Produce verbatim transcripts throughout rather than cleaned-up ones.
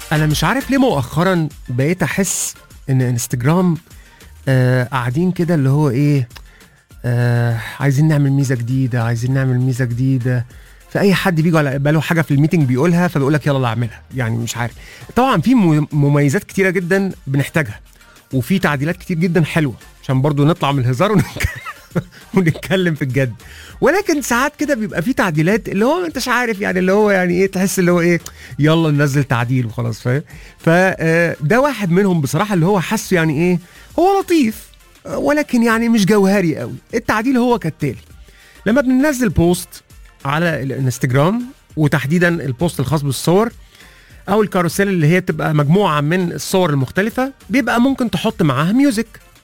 انا مش عارف ليه مؤخرا بقيت احس ان انستجرام آه قاعدين كده اللي هو ايه، آه عايزين نعمل ميزه جديده عايزين نعمل ميزه جديده فاي حد بيجي على باله حاجه في الميتنج بيقولها فبيقول لك يلا اعملها. يعني مش عارف، طبعا في مميزات كتيره جدا بنحتاجها وفي تعديلات كتير جدا حلوه عشان برضو نطلع من الهزار ونتكلم ونتكلم في الجد، ولكن ساعات كده بيبقى في تعديلات اللي هو انتش عارف يعني اللي هو يعني ايه، تحس اللي هو ايه يلا ننزل تعديل وخلاص، فاهم؟ فده واحد منهم بصراحه اللي هو حاسه يعني ايه، هو لطيف ولكن يعني مش جوهري قوي. التعديل هو كالتالي: لما بننزل بوست على الانستجرام وتحديدا البوست الخاص بالصور او الكاروسيل اللي هي تبقى مجموعه من الصور المختلفه، بيبقى ممكن تحط معاها ميوزك.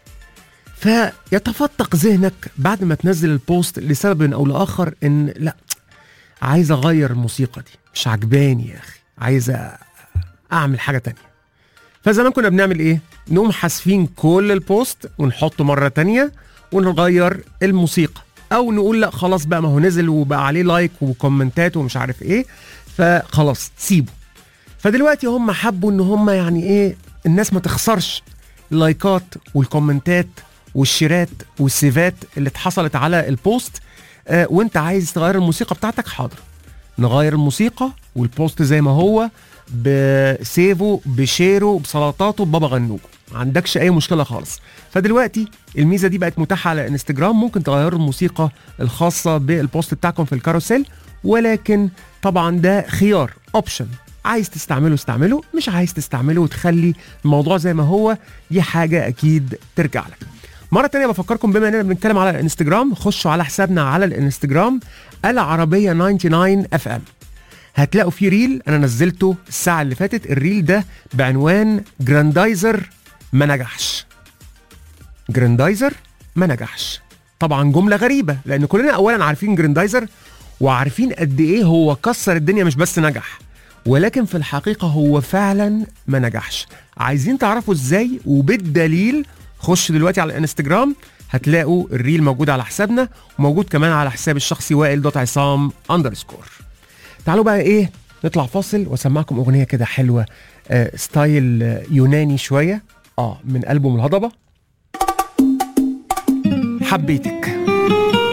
فيتفتق ذهنك بعد ما تنزل البوست لسبب او لاخر ان لا، عايز اغير الموسيقى دي، مش عجباني يا اخي، عايز اعمل حاجه تانية. فزمان كنا بنعمل ايه؟ نقوم حاسفين كل البوست ونحطه مره تانية ونغير الموسيقى، او نقول لا خلاص بقى ما هو نزل وبقى عليه لايك وكومنتات ومش عارف ايه فخلاص سيبه. فدلوقتي هم حبوا ان هم يعني ايه، الناس ما تخسرش اللايكات والكومنتات والشيرات والسيفات اللي اتحصلت على البوست. آه وانت عايز تغير الموسيقى بتاعتك، حاضر نغير الموسيقى والبوست زي ما هو بسيفه بشيره بسلطاته ببابا غنوجه، ما عندكش اي مشكله خالص. فدلوقتي الميزه دي بقت متاحه على انستجرام، ممكن تغيروا الموسيقى الخاصه بالبوست بتاعكم في الكاروسيل، ولكن طبعا ده خيار اوبشن، عايز تستعمله استعمله، مش عايز تستعمله وتخلي الموضوع زي ما هو، دي حاجه اكيد ترجع لك. مرة تانية بفكركم بما اننا بنتكلم على الانستجرام، خشوا على حسابنا على الانستجرام العربية تسعة وتسعين اف ام، هتلاقوا فيه ريل انا نزلته الساعة اللي فاتت. الريل ده بعنوان جراندايزر ما نجحش. جراندايزر ما نجحش، طبعا جملة غريبة لان كلنا اولا عارفين جراندايزر وعارفين قد ايه هو كسر الدنيا، مش بس نجح ولكن في الحقيقة هو فعلا ما نجحش. عايزين تعرفوا ازاي وبالدليل؟ خش دلوقتي على الانستجرام هتلاقوا الريل موجود على حسابنا وموجود كمان على حساب الشخصي وائل دوت عصام اندرسكور. تعالوا بقى ايه، نطلع فاصل واسمعكم اغنيه كده حلوه، آه ستايل آه يوناني شويه، اه من ألبوم الهضبه، حبيتك.